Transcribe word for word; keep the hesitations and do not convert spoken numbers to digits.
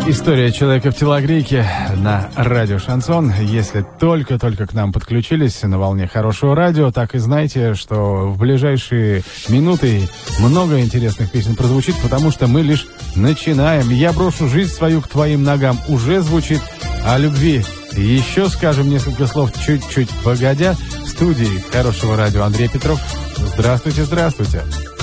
История человека в телогрейке на радио «Шансон». Если только-только к нам подключились на волне хорошего радио, так и знайте, что в ближайшие минуты много интересных песен прозвучит, потому что мы лишь начинаем. «Я брошу жизнь свою к твоим ногам» уже звучит, о любви еще скажем несколько слов чуть-чуть погодя. В студии хорошего радио Андрей Петров. Здравствуйте, здравствуйте.